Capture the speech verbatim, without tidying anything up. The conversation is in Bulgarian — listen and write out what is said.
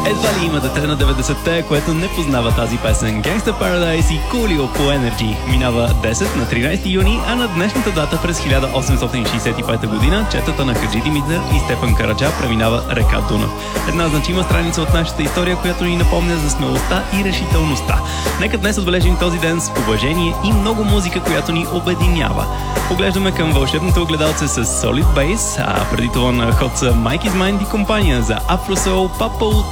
Едва ли има дете на деветдесетте, което не познава тази песен. Gangsta Paradise и Coolio по Energy. Минава десет на тринайсети юни, а на днешната дата през хиляда осемстотин шейсет и пета година четата на Хаджи Димитър и Стефан Караджа преминава река Дунав. Една значима страница от нашата история, която ни напомня за смелостта и решителността. Нека днес отбележим този ден с уважение и много музика, която ни обединява. Поглеждаме към вълшебното огледалце с Solid Bass, а преди това на ход са Mike Is Mind и компания за Afro Soul, Papa